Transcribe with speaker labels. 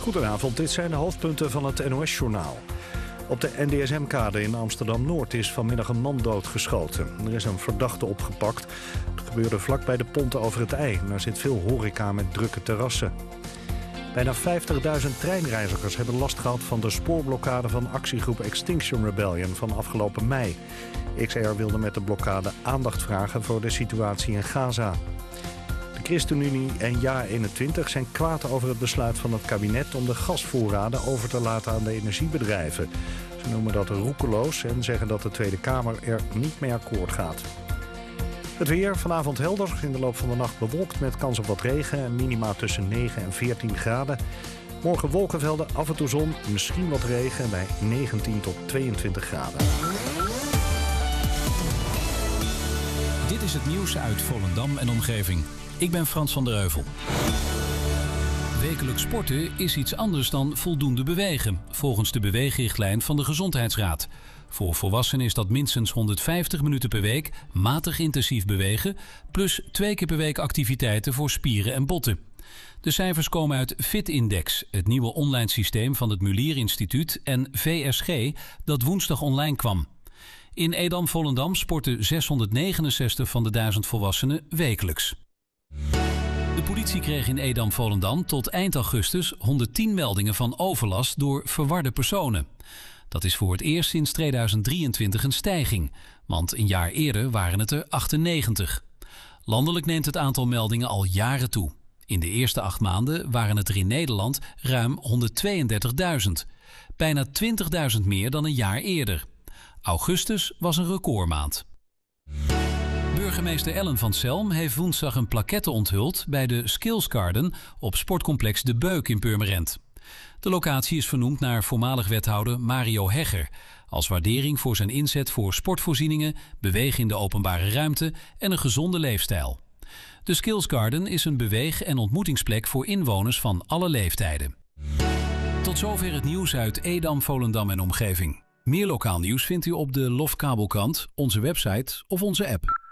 Speaker 1: Goedenavond, dit zijn de hoofdpunten van het NOS-journaal. Op de NDSM-kade in Amsterdam-Noord is vanmiddag een man doodgeschoten. Er is een verdachte opgepakt. Het gebeurde vlak bij de ponten over het IJ. Daar zit veel horeca met drukke terrassen. Bijna 50.000 treinreizigers hebben last gehad van de spoorblokkade van actiegroep Extinction Rebellion van afgelopen mei. XR wilde met de blokkade aandacht vragen voor de situatie in Gaza. De ChristenUnie en JA21 zijn kwaad over het besluit van het kabinet om de gasvoorraden over te laten aan de energiebedrijven. Ze noemen dat roekeloos en zeggen dat de Tweede Kamer er niet mee akkoord gaat. Het weer vanavond helder, in de loop van de nacht bewolkt met kans op wat regen en minima tussen 9 en 14 graden. Morgen wolkenvelden, af en toe zon, misschien wat regen bij 19 tot 22 graden.
Speaker 2: Dit is het nieuws uit Volendam en omgeving. Ik ben Frans van der Heuvel. Wekelijks sporten is iets anders dan voldoende bewegen, volgens de beweegrichtlijn van de Gezondheidsraad. Voor volwassenen is dat minstens 150 minuten per week matig intensief bewegen, plus 2 keer per week activiteiten voor spieren en botten. De cijfers komen uit FitIndex, het nieuwe online systeem van het Mulier Instituut en VSG, dat woensdag online kwam. In Edam-Volendam sporten 669 van de 1000 volwassenen wekelijks. De politie kreeg in Edam-Volendam tot eind augustus 110 meldingen van overlast door verwarde personen. Dat is voor het eerst sinds 2023 een stijging, want een jaar eerder waren het er 98. Landelijk neemt het aantal meldingen al jaren toe. In de eerste 8 maanden waren het er in Nederland ruim 132.000. Bijna 20.000 meer dan een jaar eerder. Augustus was een recordmaand. Burgemeester Ellen van Selm heeft woensdag een plaquette onthuld bij de Skills Garden op sportcomplex De Beuk in Purmerend. De locatie is vernoemd naar voormalig wethouder Mario Hegger, als waardering voor zijn inzet voor sportvoorzieningen, bewegen in de openbare ruimte en een gezonde leefstijl. De Skills Garden is een beweeg- en ontmoetingsplek voor inwoners van alle leeftijden. Tot zover het nieuws uit Edam, Volendam en omgeving. Meer lokaal nieuws vindt u op de LOF Kabelkrant, onze website of onze app.